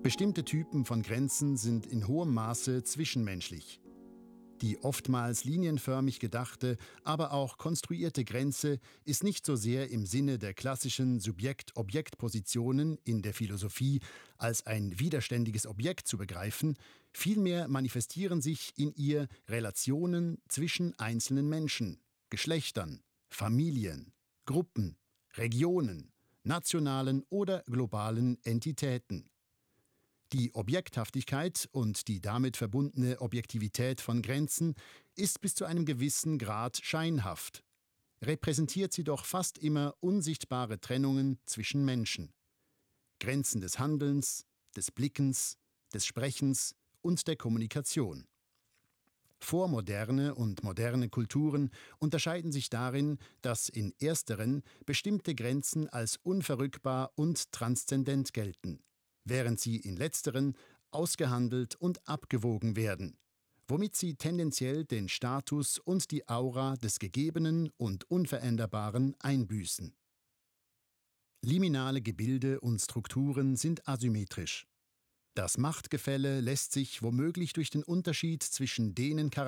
Bestimmte Typen von Grenzen sind in hohem Maße zwischenmenschlich. Die oftmals linienförmig gedachte, aber auch konstruierte Grenze ist nicht so sehr im Sinne der klassischen Subjekt-Objekt-Positionen in der Philosophie als ein widerständiges Objekt zu begreifen, vielmehr manifestieren sich in ihr Relationen zwischen einzelnen Menschen, Geschlechtern, Familien, Gruppen, Regionen, nationalen oder globalen Entitäten. Die Objekthaftigkeit und die damit verbundene Objektivität von Grenzen ist bis zu einem gewissen Grad scheinhaft, repräsentiert sie doch fast immer unsichtbare Trennungen zwischen Menschen. Grenzen des Handelns, des Blickens, des Sprechens und der Kommunikation. Vormoderne und moderne Kulturen unterscheiden sich darin, dass in ersteren bestimmte Grenzen als unverrückbar und transzendent gelten, während sie in letzteren ausgehandelt und abgewogen werden, womit sie tendenziell den Status und die Aura des Gegebenen und Unveränderbaren einbüßen. Liminale Gebilde und Strukturen sind asymmetrisch. Das Machtgefälle lässt sich womöglich durch den Unterschied zwischen denen